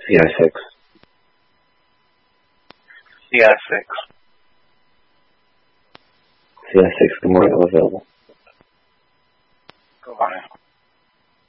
CI6. CI6. CI6, good morning, I'm available. Go on.